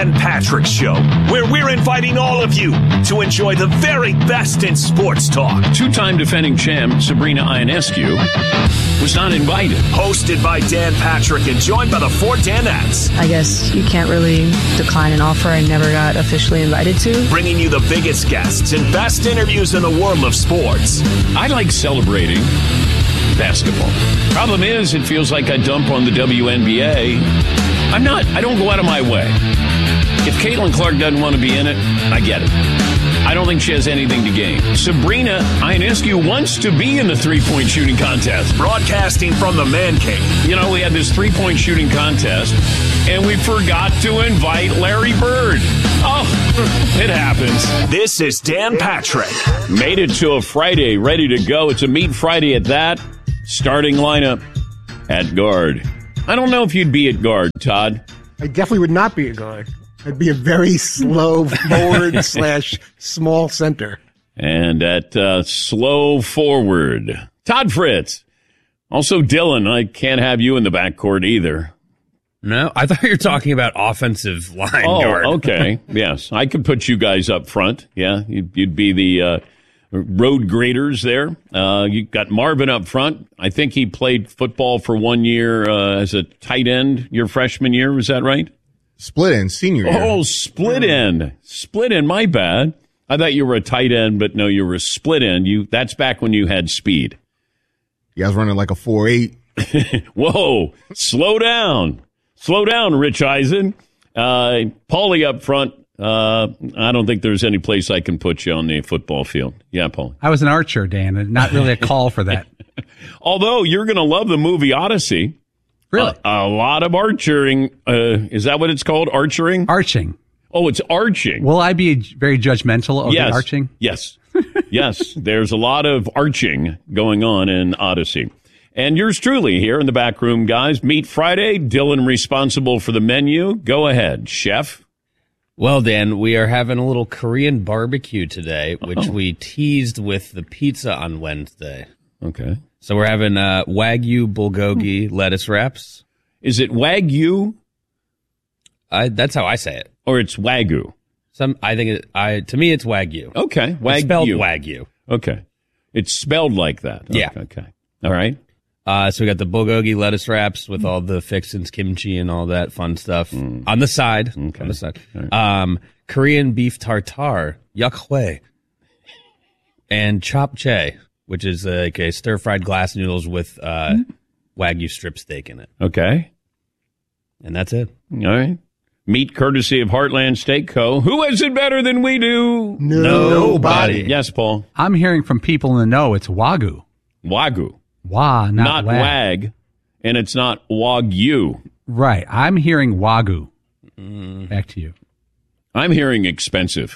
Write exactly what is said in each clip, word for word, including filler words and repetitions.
Dan Patrick Show, where we're inviting all of you to enjoy the very best in sports talk. Two-time defending champ Sabrina Ionescu was not invited. Hosted by Dan Patrick and joined by the four Danettes. I guess you can't really decline an offer I never got officially invited to. Bringing you the biggest guests and best interviews in the world of sports. I like celebrating basketball. Problem is, it feels like I dump on the W N B A. I'm not, I don't go out of my way. If Caitlin Clark doesn't want to be in it, I get it. I don't think she has anything to gain. Sabrina Ionescu wants to be in the three-point shooting contest. Broadcasting from the Man Cave. You know, we had this three-point shooting contest, and we forgot to invite Larry Bird. Oh, it happens. This is Dan Patrick. Made it to a Friday, ready to go. It's a Meat Friday at that. Starting lineup at guard. I don't know if you'd be at guard, Todd. I definitely would not be a guard. I'd be a very slow forward slash small center. And at uh, slow forward, Todd Fritz. Also Dylan, I can't have you in the backcourt either. No, I thought you were talking about offensive line oh, guard. Okay, yes. I could put you guys up front. Yeah, you'd, you'd be the uh, road graders there. Uh, you got Marvin up front. I think he played football for one year uh, as a tight end your freshman year. Was that right? Split end, senior year. Oh, split end. Split end, my bad. I thought you were a tight end, but no, you were a split end. You That's back when you had speed. Yeah, I was running like a four eight. Whoa, slow down. Slow down, Rich Eisen. Uh, Paulie up front. Uh, I don't think there's any place I can put you on the football field. Yeah, Paulie. I was an archer, Dan, and not really a call for that. Although you're going to love the movie Odyssey. Really? Uh, a lot of archering. Uh, is that what it's called? Archering? Arching. Oh, it's arching. Will I be very judgmental of yes. the arching? Yes. Yes. There's a lot of arching going on in Odyssey. And yours truly here in the back room, guys. Meat Friday. Dylan responsible for the menu. Go ahead, chef. Well, Dan, we are having a little Korean barbecue today, which oh. we teased with the pizza on Wednesday. Okay. So we're having uh, Wagyu bulgogi lettuce wraps. Is it Wagyu? I, that's how I say it. Or it's Wagyu? Some, I think it, I to me it's Wagyu. Okay, Wagyu. It's spelled Wagyu. Okay. It's spelled like that. Okay, yeah. Okay. All right. Uh, so we got the bulgogi lettuce wraps with all the fixins, kimchi, and all that fun stuff mm. on the side. Okay. On the side. Right. Um, Korean beef tartare, yakhwe, and chapchae, which is like a stir-fried glass noodles with uh, mm. Wagyu strip steak in it. Okay. And that's it. All right. Meat courtesy of Heartland Steak Co. Who is it better than we do? Nobody. Yes, Paul. I'm hearing from people in the know it's Wagyu. Wagyu. Wa, not, not wag. wag. And it's not Wagyu. Right. I'm hearing Wagyu. Mm. Back to you. I'm hearing expensive.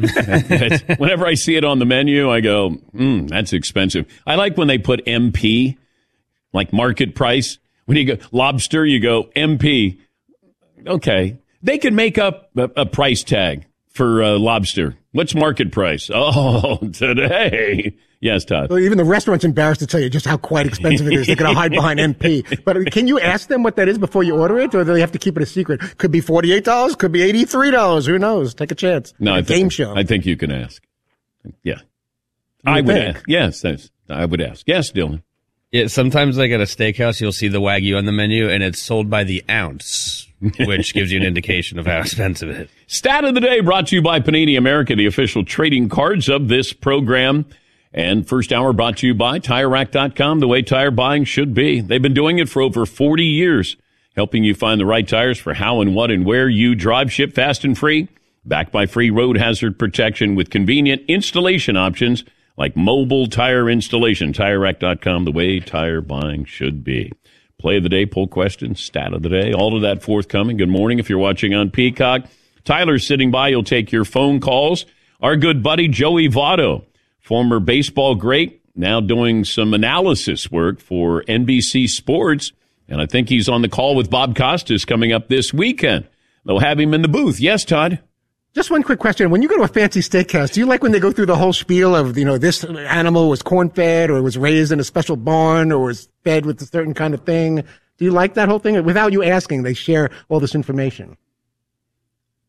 Whenever I see it on the menu, I go, mm, that's expensive. I like when they put M P, like market price. When you go lobster, you go M P. Okay. They could make up a, a price tag for uh, lobster. What's market price? Oh, today. Yes, Todd. Well, even the restaurant's embarrassed to tell you just how quite expensive it is. They're going to hide behind M P. But can you ask them what that is before you order it, or do they have to keep it a secret? Could be forty-eight dollars, could be eighty-three dollars. Who knows? Take a chance. No, a I think, game show. I think you can ask. Yeah. You I would think? ask. Yes, that's, I would ask. Yes, Dylan. Yeah, sometimes like at a steakhouse, you'll see the Wagyu on the menu, and it's sold by the ounce, which gives you an indication of how expensive it is. Stat of the day brought to you by Panini America, the official trading cards of this program. And first hour brought to you by Tire Rack dot com, the way tire buying should be. They've been doing it for over forty years, helping you find the right tires for how and what and where you drive. Ship fast and free, backed by free road hazard protection with convenient installation options like mobile tire installation. Tire Rack dot com, the way tire buying should be. Play of the day, poll question, stat of the day, all of that forthcoming. Good morning if you're watching on Peacock. Tyler's sitting by. You'll take your phone calls. Our good buddy Joey Votto, former baseball great, now doing some analysis work for N B C Sports. And I think he's on the call with Bob Costas coming up this weekend. They'll have him in the booth. Yes, Todd? Just one quick question. When you go to a fancy steakhouse, do you like when they go through the whole spiel of, you know, this animal was corn-fed or was raised in a special barn or was fed with a certain kind of thing? Do you like that whole thing? Without you asking, they share all this information.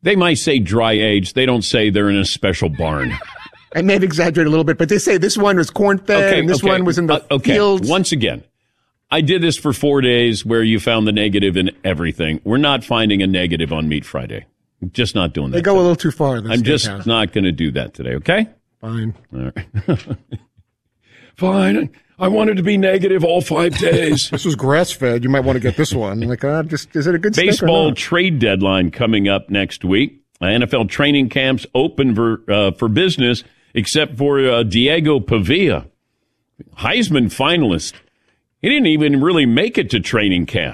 They might say dry aged. They don't say they're in a special barn. I may have exaggerated a little bit, but they say this one was corn-fed Okay, and this okay. one was in the Uh, okay. fields. Once again, I did this for four days where you found the negative in everything. We're not finding a negative on Meat Friday. Just not doing that. They go today. a little too far. in the I'm just steakhouse. not going to do that today, okay? Fine. All right. Fine. I wanted to be negative all five days. This was grass-fed. You might want to get this one. Like, uh, just is it a good steak or Baseball not? trade deadline coming up next week. Uh, N F L training camps open for, uh, for business, except for uh, Diego Pavia, Heisman finalist. He didn't even really make it to training camp.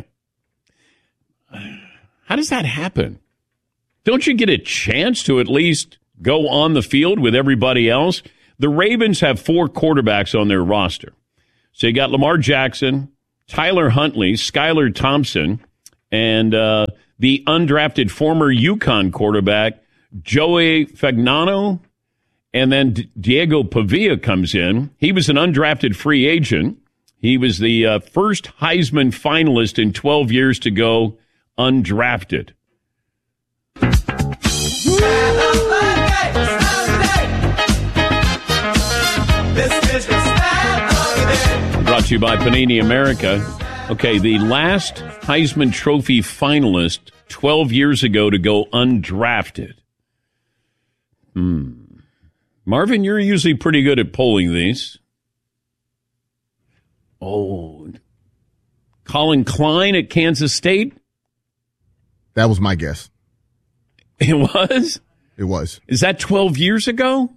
How does that happen? Don't you get a chance to at least go on the field with everybody else? The Ravens have four quarterbacks on their roster. So you got Lamar Jackson, Tyler Huntley, Skylar Thompson, and uh, the undrafted former UConn quarterback, Joey Fagnano. And then D- Diego Pavia comes in. He was an undrafted free agent. He was the uh, first Heisman finalist in twelve years to go undrafted. Brought to you by Panini America. Okay, the last Heisman Trophy finalist twelve years ago to go undrafted. Hmm. Marvin, you're usually pretty good at polling these. Oh, Colin Klein at Kansas State? That was my guess. It was? It was. Is that twelve years ago?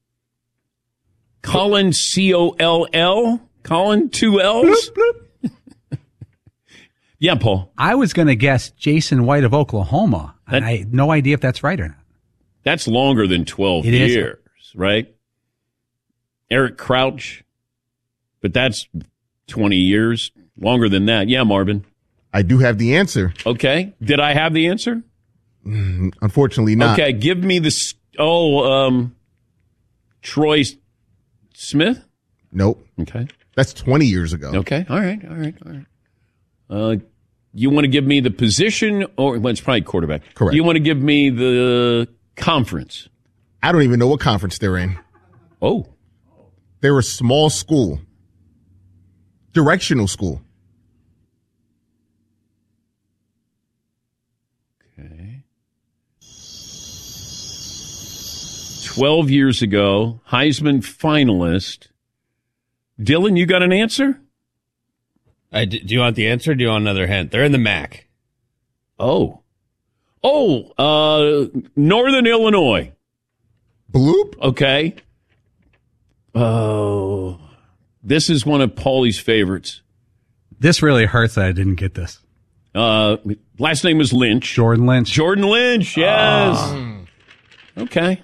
Colin, C O L L? Colin, two L's? Yeah, Paul. I was going to guess Jason White of Oklahoma. And That- I had no idea if that's right or not. That's longer than twelve It is. years, right? Eric Crouch, but that's twenty years. Longer than that. Yeah, Marvin. I do have the answer. Okay. Did I have the answer? Unfortunately not. Okay, give me the... s- Oh, um, Troy S- Smith? Nope. Okay. That's twenty years ago. Okay. All right. All right. All right. Uh, you want to give me the position, or well, it's probably quarterback. Correct. You want to give me the conference? I don't even know what conference they're in. Oh, They're a small school. Directional school. okay. Twelve years ago, Heisman finalist. Dylan, you got an answer? I, do you want the answer or do you want another hint? They're in the M A C. Oh, oh, uh, Northern Illinois. Bloop? Okay. Oh, this is one of Paulie's favorites. This really hurts that I didn't get this. Uh, last name was Lynch. Jordan Lynch. Jordan Lynch, yes. Okay.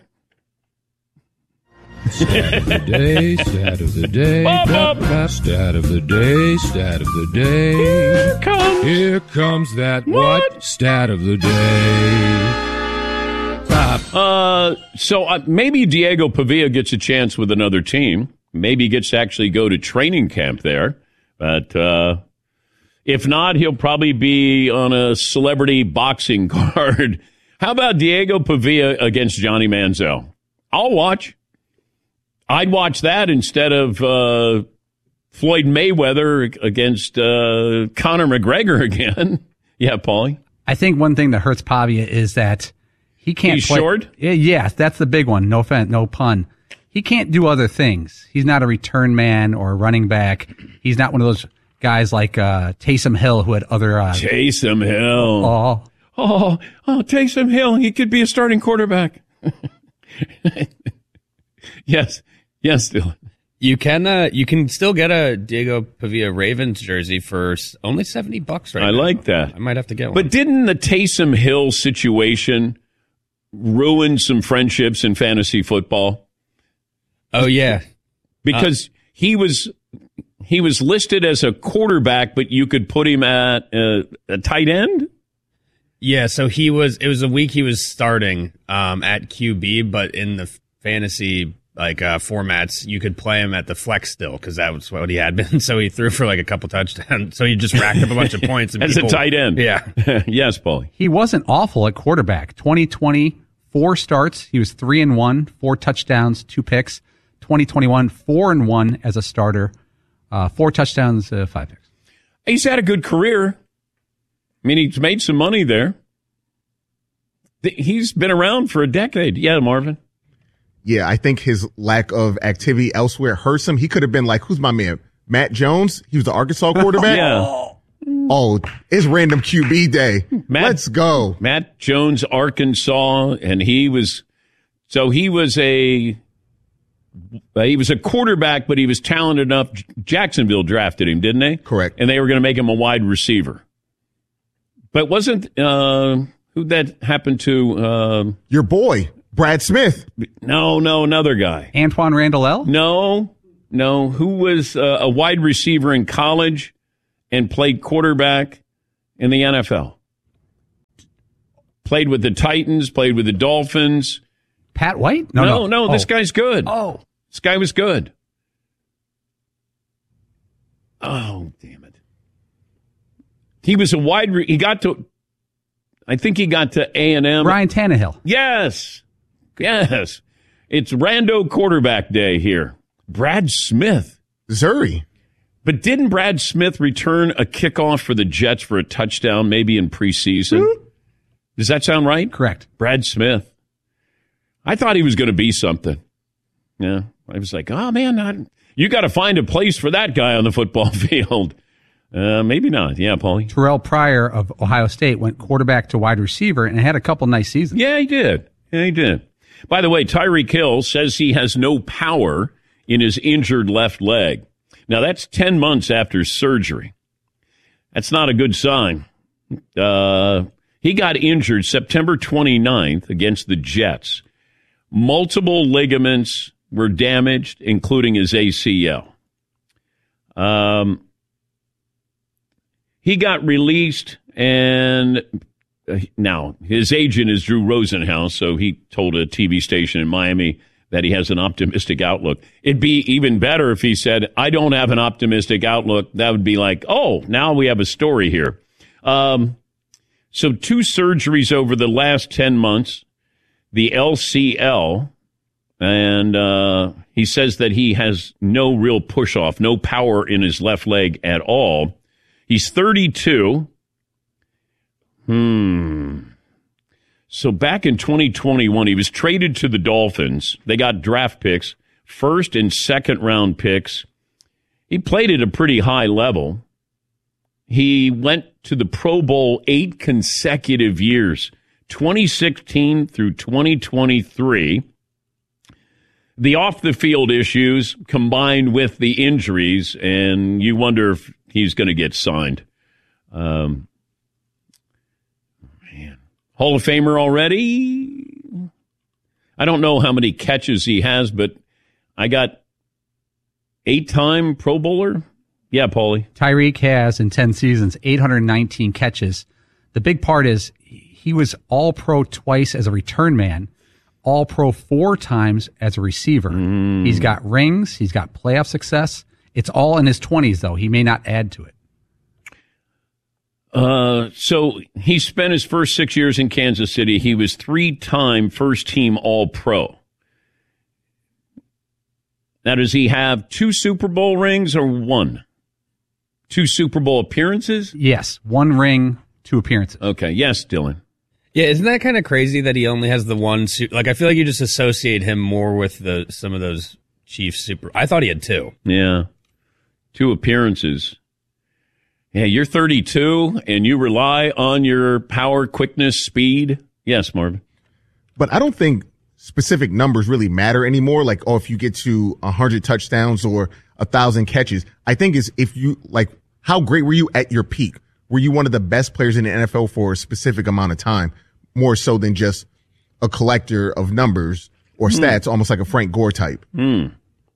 Stat of the day, stat of the day, Up, up. da, da, stat of the day, stat of the day. Here comes. Here comes that What? what? Stat of the day. Pop. Uh, so uh, maybe Diego Pavia gets a chance with another team. Maybe he gets to actually go to training camp there. But uh, if not, he'll probably be on a celebrity boxing card. How about Diego Pavia against Johnny Manziel? I'll watch. I'd watch that instead of uh, Floyd Mayweather against uh, Conor McGregor again. Yeah, Paulie? I think one thing that hurts Pavia is that he can't He's play. short? Yeah, yeah, that's the big one. No offense, no pun. He can't do other things. He's not a return man or a running back. He's not one of those guys like uh, Taysom Hill who had other. Uh, Taysom Hill. oh, Oh, oh, Taysom Hill. He could be a starting quarterback. yes. Yes, Dylan. You can uh, you can still get a Diego Pavia Ravens jersey for s- only seventy bucks right I now. like that. I might have to get one. But didn't the Taysom Hill situation ruin some friendships in fantasy football? oh yeah, Because he was he was listed as a quarterback, but you could put him at a, a tight end? yeah. So he was. It was a week he was starting um, at Q B, but in the fantasy like uh, formats, you could play him at the flex still because that was what he had been. So he threw for like a couple touchdowns. So he just racked up a bunch of points. And As people, a tight end. Yeah. Yes, Paulie. He wasn't awful at quarterback. twenty twenty, four starts. He was three and one, four touchdowns, two picks. twenty twenty-one, four and one as a starter, uh, four touchdowns, uh, five picks. He's had a good career. I mean, he's made some money there. He's been around for a decade. Yeah, Marvin. Yeah, I think his lack of activity elsewhere hurts him. He could have been like, who's my man? Matt Jones? He was the Arkansas quarterback? Yeah. Oh, it's random Q B day. Matt, Let's go. Matt Jones, Arkansas, and he was, so he was a, he was a quarterback, but he was talented enough. Jacksonville drafted him, didn't they? Correct. And they were going to make him a wide receiver. But wasn't, uh, who'd that happen to? Uh, Your boy, Brad Smith. No, no, another guy. Antoine Randall L? No, no. Who was uh, a wide receiver in college and played quarterback in the N F L? Played with the Titans, played with the Dolphins. Pat White? No, no, no. no, oh. this guy's good. Oh. This guy was good. Oh, damn it. He was a wide re- he got to I think he got to A and M. Ryan Tannehill. Yes. Yes. It's Rando quarterback day here. Brad Smith. Zuri. But didn't Brad Smith return a kickoff for the Jets for a touchdown maybe in preseason? Mm-hmm. Does that sound right? Correct. Brad Smith. I thought he was going to be something. Yeah. I was like, oh, man, not, you got to find a place for that guy on the football field. Uh, maybe not. Yeah, Paulie. Terrell Pryor of Ohio State went quarterback to wide receiver and had a couple nice seasons. Yeah, he did. Yeah, he did. By the way, Tyreek Hill says he has no power in his injured left leg. Now, that's ten months after surgery. That's not a good sign. Uh, he got injured September twenty-ninth against the Jets. Multiple ligaments were damaged, including his A C L. Um, he got released, and uh, now his agent is Drew Rosenhaus, so he told a T V station in Miami that he has an optimistic outlook. It'd be even better if he said, I don't have an optimistic outlook. That would be like, oh, now we have a story here. Um, so two surgeries over the last ten months, the L C L, and uh, he says that he has no real push-off, no power in his left leg at all. He's thirty-two. Hmm. So back in twenty twenty-one, he was traded to the Dolphins. They got draft picks, first and second round picks. He played at a pretty high level. He went to the Pro Bowl eight consecutive years, twenty sixteen through twenty twenty-three. The off-the-field issues combined with the injuries, and you wonder if he's going to get signed. Um, man. Hall of Famer already? I don't know how many catches he has, but I got eight-time Pro Bowler. Yeah, Paulie. Tyreek has, in ten seasons, eight hundred nineteen catches. The big part is he was all-pro twice as a return man, all-pro four times as a receiver. Mm. He's got rings. He's got playoff success. It's all in his twenties, though. He may not add to it. Uh, so he spent his first six years in Kansas City. He was three-time first-team All-Pro. Now, does he have two Super Bowl rings or one? Two Super Bowl appearances? Yes, one ring, two appearances. Okay, yes, Dylan. Yeah, isn't that kind of crazy that he only has the one? Su- like, I feel like you just associate him more with the some of those Chiefs Super. I thought he had two. Yeah, two appearances. Yeah, you're thirty-two, and you rely on your power, quickness, speed. Yes, Marvin. But I don't think specific numbers really matter anymore. Like, oh, if you get to one hundred touchdowns or one thousand catches. I think is if you, like, how great were you at your peak? Were you one of the best players in the N F L for a specific amount of time? More so than just a collector of numbers or stats, mm. almost like a Frank Gore type. Mm.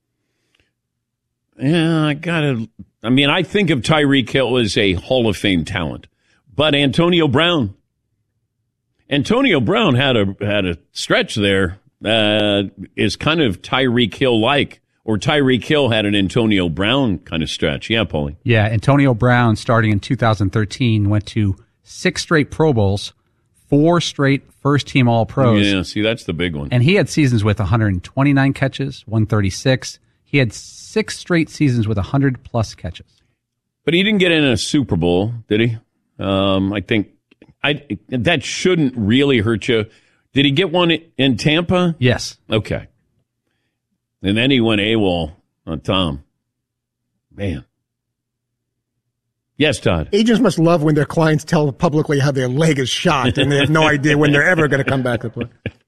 Yeah, I gotta. I mean, I think of Tyreek Hill as a Hall of Fame talent, but Antonio Brown, Antonio Brown had a had a stretch there uh, is kind of Tyreek Hill-like, or Tyreek Hill had an Antonio Brown kind of stretch. Yeah, Paulie. Yeah, Antonio Brown, starting in two thousand thirteen, went to six straight Pro Bowls, four straight first-team All-Pros. Yeah, see, that's the big one. And he had seasons with one hundred twenty-nine catches, one thirty-six. He had six straight seasons with one hundred plus catches. But he didn't get in a Super Bowl, did he? Um, I think I that shouldn't really hurt you. Did he get one in Tampa? Yes. Okay. And then he went AWOL on Tom. Man. Yes, Todd. Agents must love when their clients tell publicly how their leg is shot and they have no idea when they're ever going to come back to play.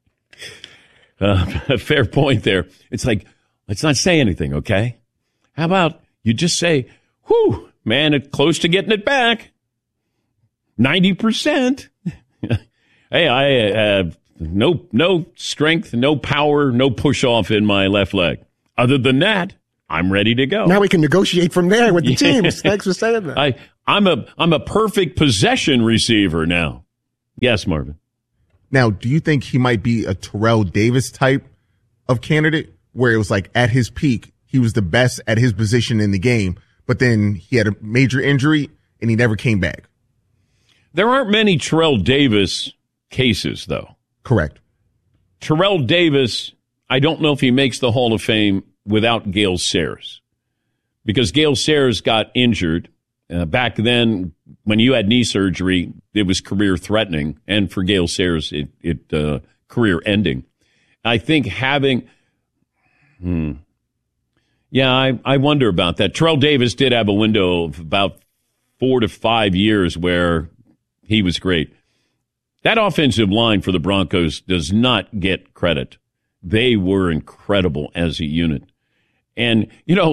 Uh, fair point there. It's like, let's not say anything, okay? How about you just say, whew, man, it's close to getting it back. ninety percent. Hey, I have no no strength, no power, no push off in my left leg. Other than that, I'm ready to go. Now we can negotiate from there with the Yeah. teams. Thanks for saying that. I, I'm a I'm a perfect possession receiver now. Yes, Marvin. Now, do you think he might be a Terrell Davis type of candidate where it was like at his peak, he was the best at his position in the game, but then he had a major injury and he never came back? There aren't many Terrell Davis cases, though. Correct. Terrell Davis, I don't know if he makes the Hall of Fame without Gale Sayers, because Gale Sayers got injured. Uh, back then, when you had knee surgery, it was career-threatening, and for Gale Sayers, it, it uh, career-ending. I think having, hmm, yeah, I, I wonder about that. Terrell Davis did have a window of about four to five years where he was great. That offensive line for the Broncos does not get credit. They were incredible as a unit. And, you know,